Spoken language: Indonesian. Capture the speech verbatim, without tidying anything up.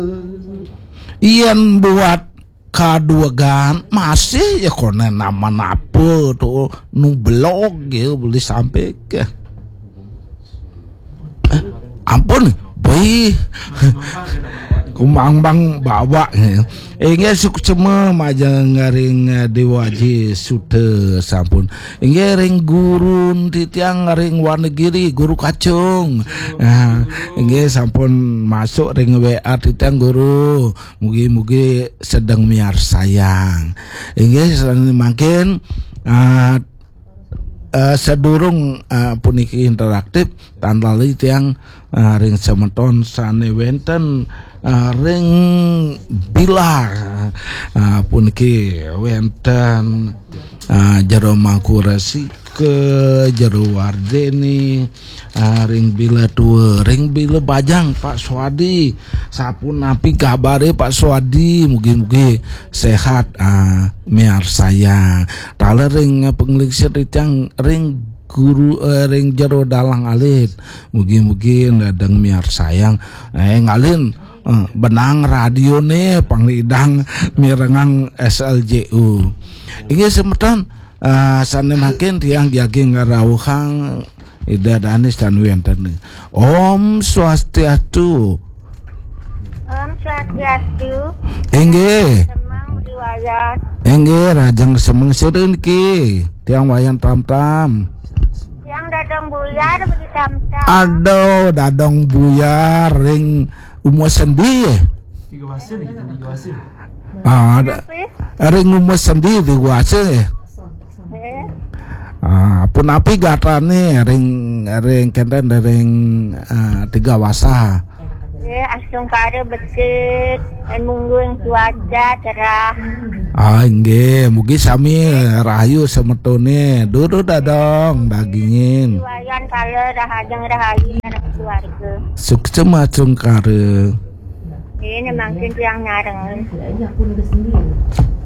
Ian buat kaduagan masih ya konen nama napa tuh nu blog ya boleh sampai ke eh, ampun boy kumang bang bawa ingin suku cema maja ngaring dewaji suta sampun ingin ring gurun titiang ring wanegiri guru kacung ingin sampun masuk ring W A titiang guru mugi-mugi sedang miar sayang ingin makin uh, Uh, sedurung uh, puniki interaktif tanpa tiang uh, ring semeton sane wenten uh, ring bilar uh, puniki wenten uh, jero mangkurasi ke jero wardeni uh, ring bila tua ring bila bajang Pak Swadi sapun napi kabare Pak Swadi mugi-mugi sehat uh, miar sayang tala ring pengelik yang ring guru uh, ring jero dalang alit mugi-mugi ladang miar sayang eh ngalin uh, benang radio nih panglidang mirengang S L J U ini semeton uh, sana makin tiang jaging ngarauhang ida danis dan wenten Om Swastiastu Om Swastiastu enggih semang riwayat enggih rajang semeng seureun ki tiang wayan tam-tam yang dadong buyar beli tam-tam aduh dadong buyar ring umur sendi Tiga wasil kita tiga wasil. ah ada ring umur sendi di wase eh ah pun api gatane ring ring kenten ring uh, tiga wasa eh asung kare becet dan mungguing cuaca cerah ah nggih mugi sami rahayu semetone dudu dadong dagingin riwayan kale rahajeng rahayu anak keluarga sukses macung kare ini mangkin yang nyareng